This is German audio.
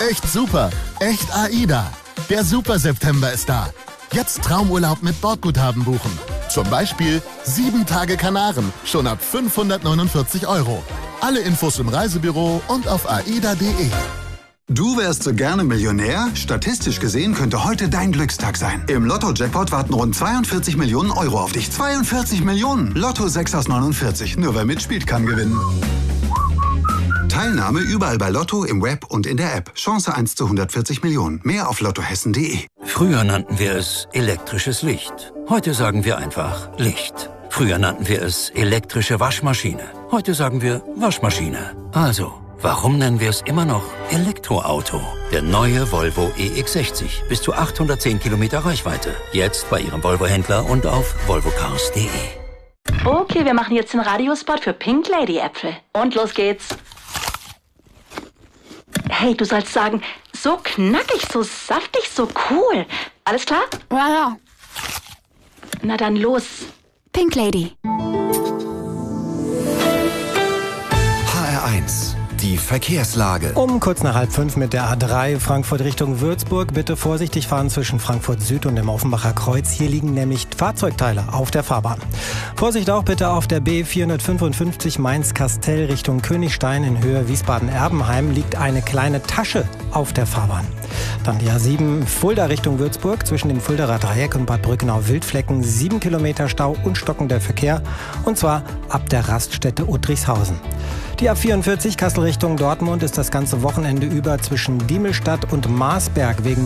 Echt super. Echt AIDA. Der Super September ist da. Jetzt Traumurlaub mit Bordguthaben buchen. Zum Beispiel 7 Tage Kanaren, schon ab 549 €. Alle Infos im Reisebüro und auf aida.de. Du wärst so gerne Millionär? Statistisch gesehen könnte heute dein Glückstag sein. Im Lotto-Jackpot warten rund 42 Millionen € auf dich. 42 Millionen! Lotto 6 aus 49. Nur wer mitspielt, kann gewinnen. Teilnahme überall bei Lotto, im Web und in der App. Chance 1 zu 140 Millionen. Mehr auf lottohessen.de. Früher nannten wir es elektrisches Licht. Heute sagen wir einfach Licht. Früher nannten wir es elektrische Waschmaschine. Heute sagen wir Waschmaschine. Also, warum nennen wir es immer noch Elektroauto? Der neue Volvo EX60. Bis zu 810 Kilometer Reichweite. Jetzt bei Ihrem Volvo-Händler und auf volvocars.de. Okay, wir machen jetzt den Radiospot für Pink Lady Äpfel. Und los geht's. Hey, du sollst sagen, so knackig, so saftig, so cool. Alles klar? Ja. Na dann los. Pink Lady. HR1, die Verkehrslage. Um kurz nach 4:30 mit der A3 Frankfurt Richtung Würzburg. Bitte vorsichtig fahren zwischen Frankfurt Süd und dem Offenbacher Kreuz. Hier liegen nämlich Fahrzeugteile auf der Fahrbahn. Vorsicht auch bitte auf der B455 Mainz-Kastell Richtung Königstein in Höhe Wiesbaden-Erbenheim liegt eine kleine Tasche auf der Fahrbahn. Dann die A7 Fulda Richtung Würzburg zwischen dem Fuldaer Dreieck und Bad Brückenau-Wildflecken 7 Kilometer Stau und stockender Verkehr und zwar ab der Raststätte Uttrichshausen. Die A44 Kassel Richtung Dortmund ist das ganze Wochenende über zwischen Diemelstadt und Marsberg wegen